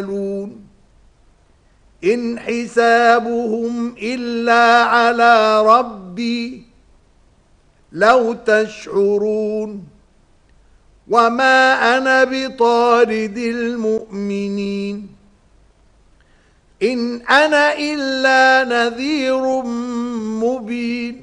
إن حسابهم إلا على ربي لو تشعرون وما أنا بطارد المؤمنين إن أنا إلا نذير مبين